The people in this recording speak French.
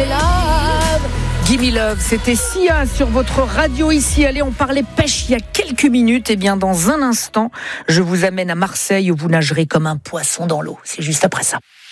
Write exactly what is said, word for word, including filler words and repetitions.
me love. Gimme Love, c'était Sia sur votre radio ici. Allez, on parlait pêche il y a quelques minutes. Et bien, dans un instant, je vous amène à Marseille où vous nagerez comme un poisson dans l'eau. C'est juste après ça.